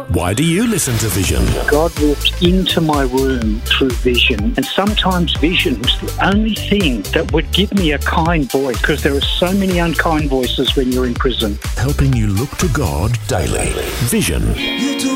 Why do you listen to Vision? God walked into my room through vision, and sometimes vision was the only thing that would give me a kind voice, because there are so many unkind voices when you're in prison. Helping you look to God daily. Vision.